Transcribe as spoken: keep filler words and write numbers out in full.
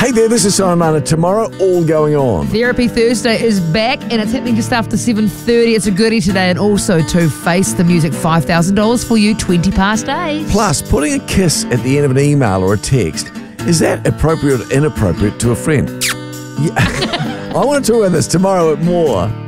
Hey there, this is Simon Martin. Tomorrow, all going on. Therapy Thursday is back and it's happening just after seven thirty. It's a goodie today, and also to Face the Music, five thousand dollars for you, twenty past eight. Plus, putting a kiss at the end of an email or a text, is that appropriate or inappropriate to a friend? Yeah. I want to talk about this tomorrow at More.